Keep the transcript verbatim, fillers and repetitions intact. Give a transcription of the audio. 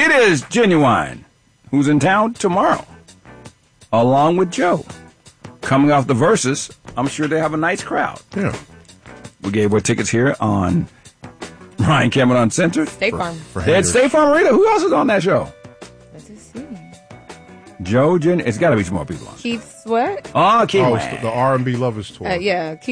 It is Genuine, who's in town tomorrow, along with Joe. Coming off the Versus, I'm sure they have a nice crowd. Yeah. We gave away tickets here on Ryan Cameron Uncensored. State Farm. For They had haters. State Farm Radio. Who else is on that show? Let's just see. Joe, Jen. It's got to be some more people on. Keith what? Oh, Keith. Oh, it's the, the R and B Lovers Tour. Uh, yeah, Keith.